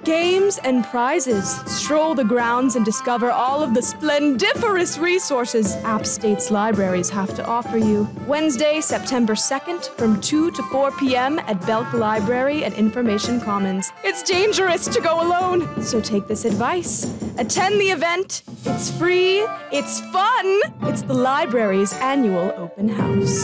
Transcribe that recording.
games and prizes. Stroll the grounds and discover all of the splendiferous resources App State's libraries have to offer you. Wednesday, September 2nd from 2 to 4 p.m. at Belk Library and Information Commons. It's dangerous to go alone, so take this advice. Attend the event. It's free. It's fun. It's the library's annual open house.